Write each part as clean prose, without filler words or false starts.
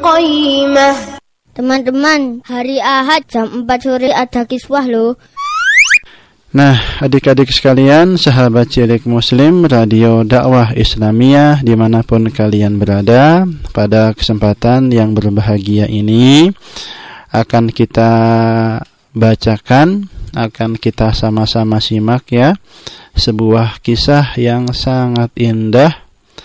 قيمة. Teman-teman, hari Ahad jam 4 sore ada kiswah loh. Nah, adik-adik sekalian, sahabat cilik muslim Radio Dakwah Islamiyah dimanapun kalian berada, pada kesempatan yang berbahagia ini akan kita bacakan, akan kita sama-sama simak ya, sebuah kisah yang sangat indah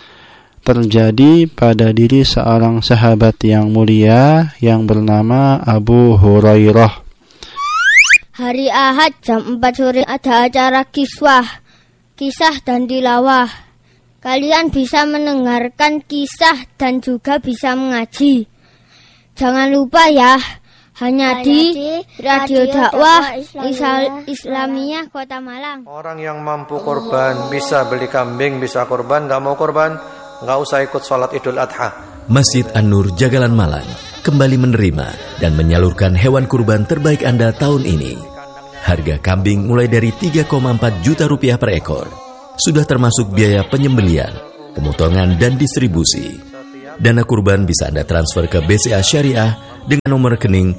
terjadi pada diri seorang sahabat yang mulia yang bernama Abu Hurairah. Hari Ahad jam 4 sore ada acara kiswah, kisah dan tilawah. Kalian bisa mendengarkan kisah dan juga bisa mengaji. Jangan lupa ya, hanya di Radio Dakwah Islamiyah Kota Malang. Orang yang mampu korban bisa beli kambing, bisa korban, gak mau korban, gak usah ikut sholat Idul Adha. Masjid An-Nur Jagalan Malang kembali menerima dan menyalurkan hewan kurban terbaik Anda tahun ini. Harga kambing mulai dari 3,4 juta rupiah per ekor. Sudah termasuk biaya penyembelian, pemotongan dan distribusi. Dana kurban bisa Anda transfer ke BCA Syariah dengan nomor rekening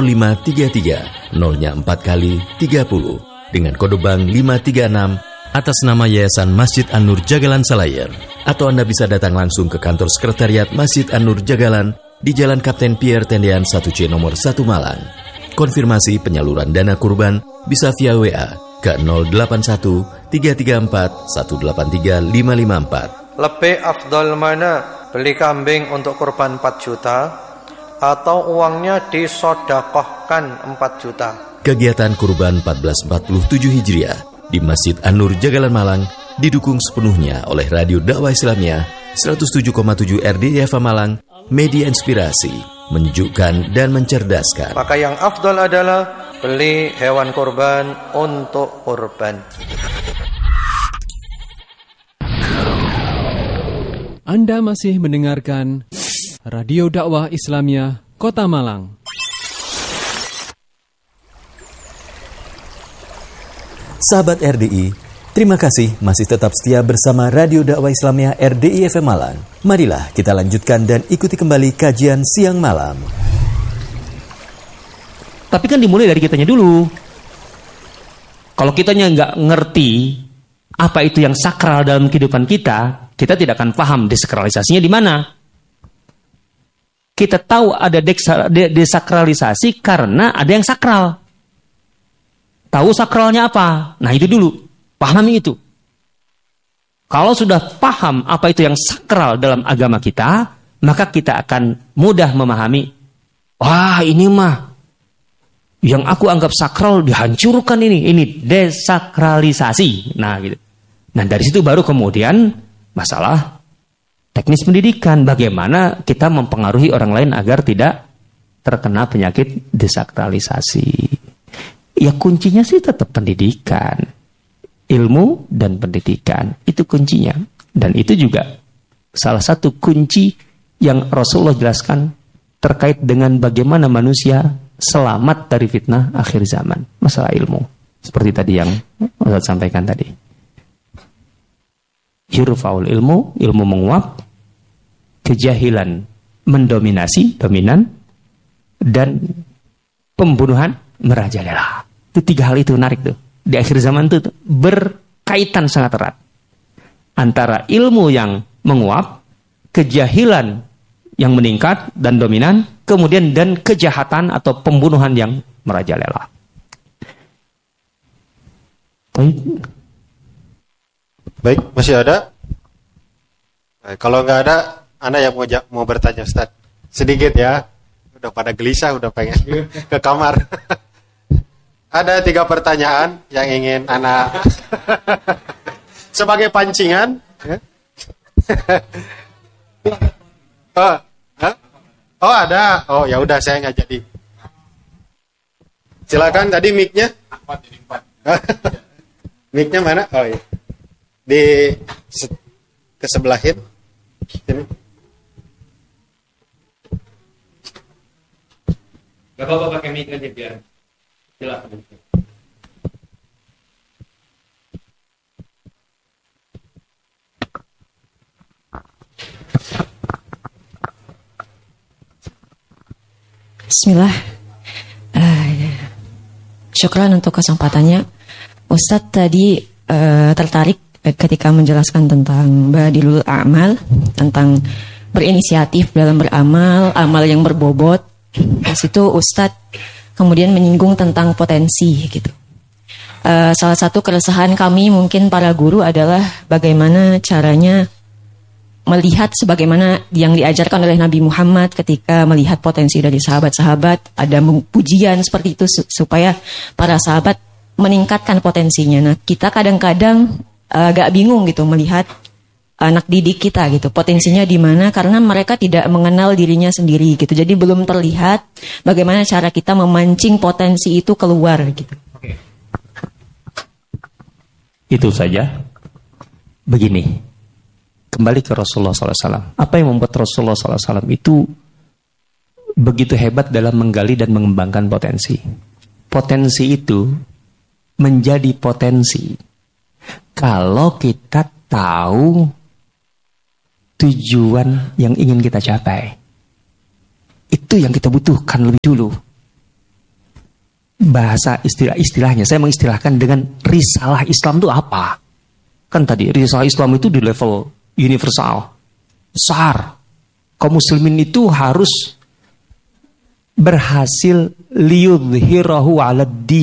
0533 0-nya 4 kali 30 dengan kode bank 536 atas nama Yayasan Masjid An-Nur Jagalan Salayer. Atau Anda bisa datang langsung ke kantor sekretariat Masjid An-Nur Jagalan di Jalan Kapten Pierre Tendean 1C nomor 1 Malang. Konfirmasi penyaluran dana kurban bisa via WA ke 081 334 183 554. Lebih afdal mana? Beli kambing untuk kurban 4 juta atau uangnya disodakohkan 4 juta? Kegiatan kurban 1447 Hijriah di Masjid An-Nur Jagalan Malang didukung sepenuhnya oleh Radio Dakwah Islamiyah 107,7 RDIFA Malang, media inspirasi, menyejukkan dan mencerdaskan. Maka yang afdal adalah beli hewan kurban untuk kurban. Anda masih mendengarkan Radio Dakwah Islamiyah Kota Malang. Sahabat RDI, terima kasih masih tetap setia bersama Radio Dakwah Islamiyah RDI FM Malang. Marilah kita lanjutkan dan ikuti kembali kajian siang malam. Tapi kan dimulai dari kitanya dulu. Kalau kitanya nggak ngerti apa itu yang sakral dalam kehidupan kita, kita tidak akan paham desakralisasinya di mana. Kita tahu ada desakralisasi karena ada yang sakral. Tahu sakralnya apa? Nah itu dulu, pahami itu. Kalau sudah paham apa itu yang sakral dalam agama kita, maka kita akan mudah memahami, wah ini mah yang aku anggap sakral dihancurkan ini desakralisasi. Nah gitu. Nah dari situ baru kemudian masalah teknis pendidikan, bagaimana kita mempengaruhi orang lain agar tidak terkena penyakit desakralisasi. Ya kuncinya sih tetap pendidikan, ilmu dan pendidikan, itu kuncinya. Dan itu juga salah satu kunci yang Rasulullah jelaskan terkait dengan bagaimana manusia selamat dari fitnah akhir zaman, masalah ilmu. Seperti tadi yang Ustaz sampaikan tadi. Yurfa'ul ilmu menguap, kejahilan mendominasi, dominan, dan pembunuhan merajalela. Itu 3 hal itu menarik tuh. Di akhir zaman itu berkaitan sangat erat. Antara ilmu yang menguap, kejahilan yang meningkat dan dominan, kemudian dan kejahatan atau pembunuhan yang merajalela. Baik, masih ada? Baik, kalau nggak ada, Anda yang mau bertanya Ustaz. Sedikit ya. Udah pada gelisah, udah pengen ke kamar. Ada 3 pertanyaan yang ingin Anda sebagai pancingan. Oh ada. Oh ya udah saya nggak jadi. Silakan tadi mic-nya. Mic-nya mana? Oh iya. Di kesebelahin. Sini. Gak apa-apa pakai mic aja biar jelas. Bismillah. Syukran untuk kesempatannya. Ustadz tadi tertarik ketika menjelaskan tentang badilul a'mal, tentang berinisiatif dalam beramal, amal yang berbobot. Di situ Ustadz kemudian menyinggung tentang potensi gitu. Salah satu keresahan kami mungkin para guru adalah bagaimana caranya melihat sebagaimana yang diajarkan oleh Nabi Muhammad ketika melihat potensi dari sahabat-sahabat, ada pujian seperti itu supaya para sahabat meningkatkan potensinya. Nah, kita kadang-kadang agak bingung gitu melihat anak didik kita gitu, potensinya di mana karena mereka tidak mengenal dirinya sendiri gitu. Jadi belum terlihat bagaimana cara kita memancing potensi itu keluar gitu. Itu saja. Begini, kembali ke Rasulullah SAW. Apa yang membuat Rasulullah SAW itu begitu hebat dalam menggali dan mengembangkan potensi? Potensi itu menjadi potensi kalau kita tahu tujuan yang ingin kita capai. Itu yang kita butuhkan lebih dulu. Bahasa istilahnya saya mengistilahkan dengan risalah Islam itu apa? Kan tadi risalah Islam itu di level universal, besar. Kaum muslimin itu harus berhasil liyudhhirahu 'alad din